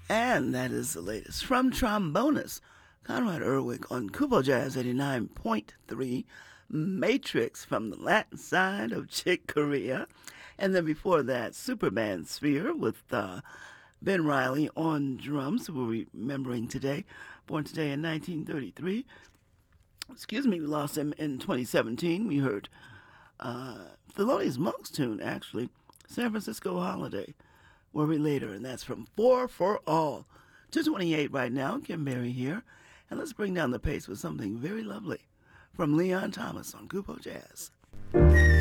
And that is the latest from Trombonist, Conrad Erwick on Kupo Jazz 89.3, Matrix from the Latin side of Chick Corea. And then before that, Superman Sphere with Ben Riley on drums, who we're remembering today, born today in 1933. Excuse me, we lost him in 2017. We heard Thelonious Monk's tune, actually, San Francisco Holiday. Worry Later, and that's from Four for All. 228 right now, Kim Berry here, and let's bring down the pace with something very lovely from Leon Thomas on Kupo Jazz.